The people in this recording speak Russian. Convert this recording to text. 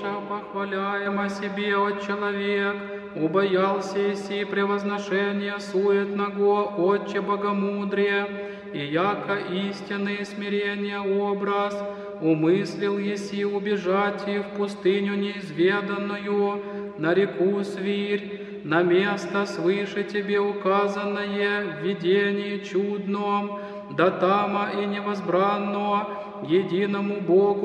Иша похваляем о себе от человек, убоялся иси превозношения суетного, Отче богомудрие, и яко истинный смирение образ, умыслил еси убежать и в пустыню неизведанную, на реку Свирь, на место свыше тебе указанное в видении чудном, да тама и невозбранно, единому Богу